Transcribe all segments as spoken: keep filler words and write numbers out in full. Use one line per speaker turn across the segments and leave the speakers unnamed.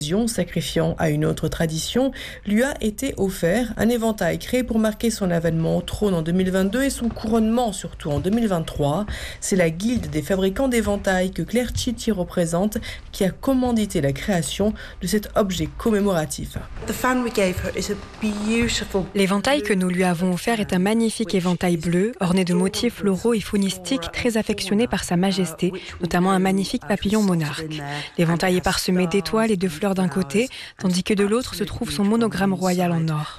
sacrifiant à une autre tradition, lui a été offert un éventail créé pour marquer son avènement au trône en deux mille vingt-deux et son couronnement surtout en deux mille vingt-trois. C'est la Guilde des fabricants d'éventails que Claire Chitty représente qui a commandité la création de cet objet commémoratif.
L'éventail que nous lui avons offert est un magnifique éventail bleu, orné de motifs floraux et faunistiques très affectionné par Sa Majesté, notamment un magnifique papillon monarque. L'éventail est parsemé d'étoiles et de fleurs d'un côté, tandis que de l'autre se trouve son monogramme royal en or.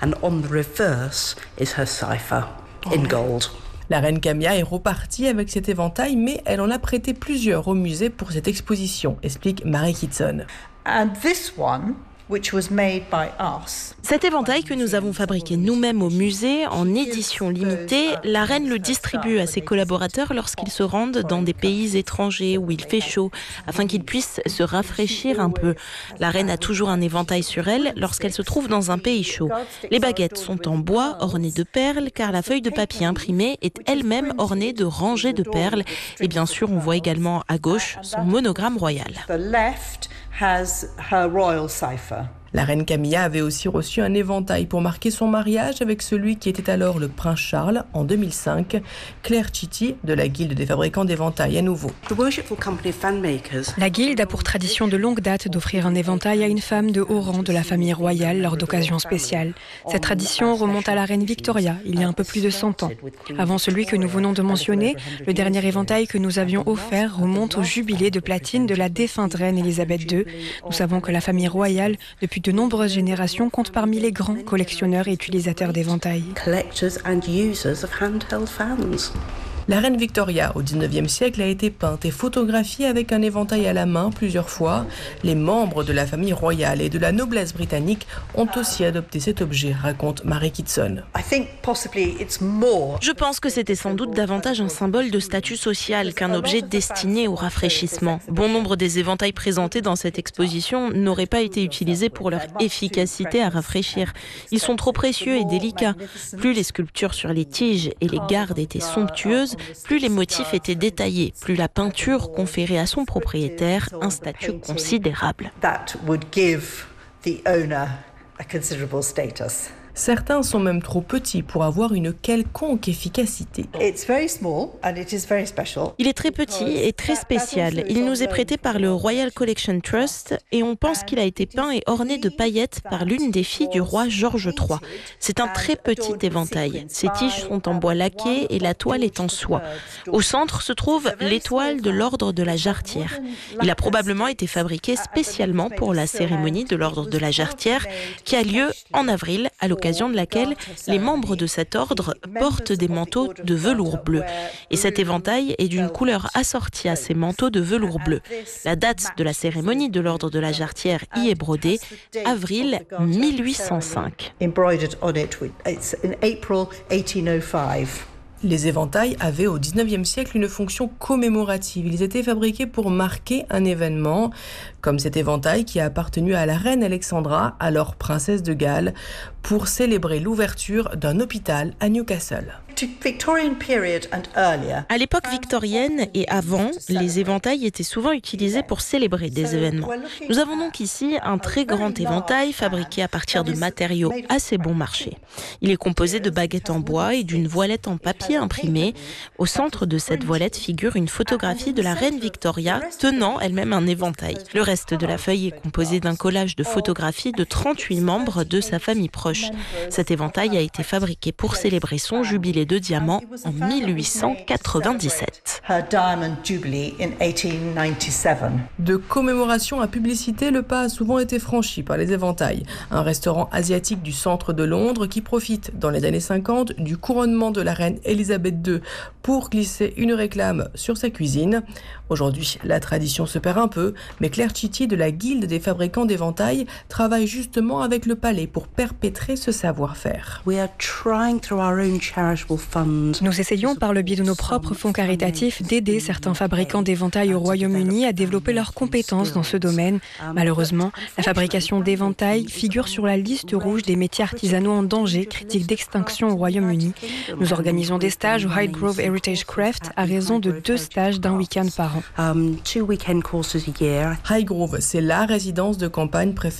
La reine Camilla est repartie avec cet éventail, mais elle en a prêté plusieurs au musée pour cette exposition, explique Mary Kitson.
And this one, which was made by us.
Cet éventail que nous avons fabriqué nous-mêmes au musée, en édition limitée, la reine le distribue à ses collaborateurs lorsqu'ils se rendent dans des pays étrangers où il fait chaud, afin qu'ils puissent se rafraîchir un peu. La reine a toujours un éventail sur elle lorsqu'elle se trouve dans un pays chaud. Les baguettes sont en bois, ornées de perles, car la feuille de papier imprimée est elle-même ornée de rangées de perles. Et bien sûr, on voit également à gauche son monogramme royal.
Has her royal cipher.
La reine Camilla avait aussi reçu un éventail pour marquer son mariage avec celui qui était alors le prince Charles en deux mille cinq. Claire Chitty de la Guilde des fabricants d'éventails à nouveau.
La Guilde a pour tradition de longue date d'offrir un éventail à une femme de haut rang de la famille royale lors d'occasions spéciales. Cette tradition remonte à la reine Victoria, il y a un peu plus de cent ans. Avant celui que nous venons de mentionner, le dernier éventail que nous avions offert remonte au jubilé de platine de la défunte reine Élisabeth deux. Nous savons que la famille royale, depuis de nombreuses générations, compte parmi les grands collectionneurs et utilisateurs d'éventails.
La reine Victoria, au dix-neuvième siècle, a été peinte et photographiée avec un éventail à la main plusieurs fois. Les membres de la famille royale et de la noblesse britannique ont aussi adopté cet objet, raconte Mary Kitson.
Je pense que c'était sans doute davantage un symbole de statut social qu'un objet destiné au rafraîchissement. Bon nombre des éventails présentés dans cette exposition n'auraient pas été utilisés pour leur efficacité à rafraîchir. Ils sont trop précieux et délicats. Plus les sculptures sur les tiges et les gardes étaient somptueuses, plus les motifs étaient détaillés, plus la peinture conférait à son propriétaire un statut considérable.
Certains sont même trop petits pour avoir une quelconque efficacité.
Il est très petit et très spécial. Il nous est prêté par le Royal Collection Trust et on pense qu'il a été peint et orné de paillettes par l'une des filles du roi George trois. C'est un très petit éventail. Ses tiges sont en bois laqué et la toile est en soie. Au centre se trouve l'étoile de l'ordre de la Jarretière. Il a probablement été fabriqué spécialement pour la cérémonie de l'ordre de la Jarretière qui a lieu en avril à l'occasion de laquelle les membres de cet ordre portent des manteaux de velours bleu. Et cet éventail est d'une couleur assortie à ces manteaux de velours bleu. La date de la cérémonie de l'ordre de la Jarretière y est brodée, avril mille huit cent cinq.
Les éventails avaient au dix-neuvième siècle une fonction commémorative. Ils étaient fabriqués pour marquer un événement, comme cet éventail qui a appartenu à la reine Alexandra, alors princesse de Galles, pour célébrer l'ouverture d'un hôpital à Newcastle.
À l'époque victorienne et avant, les éventails étaient souvent utilisés pour célébrer des événements. Nous avons donc ici un très grand éventail fabriqué à partir de matériaux assez bon marché. Il est composé de baguettes en bois et d'une voilette en papier imprimé. Au centre de cette voilette figure une photographie de la reine Victoria tenant elle-même un éventail. Le reste de la feuille est composé d'un collage de photographies de trente-huit membres de sa famille proche. Cet éventail a été fabriqué pour célébrer son jubilé de diamant en mille huit cent quatre-vingt-dix-sept.
De commémoration à publicité, le pas a souvent été franchi par les éventails. Un restaurant asiatique du centre de Londres qui profite dans les années cinquante du couronnement de la reine Élisabeth deux pour glisser une réclame sur sa cuisine. Aujourd'hui, la tradition se perd un peu, mais Claire Chitty de la Guilde des fabricants d'éventails travaille justement avec le palais pour perpétrer ce savoir-faire.
Nous essayons par le biais de nos propres fonds caritatifs d'aider certains fabricants d'éventails au Royaume-Uni à développer leurs compétences dans ce domaine. Malheureusement, la fabrication d'éventails figure sur la liste rouge des métiers artisanaux en danger, critique d'extinction au Royaume-Uni. Nous organisons des stages au Highgrove Heritage Craft à raison de deux stages d'un week-end par an.
Highgrove, c'est la résidence de campagne préférée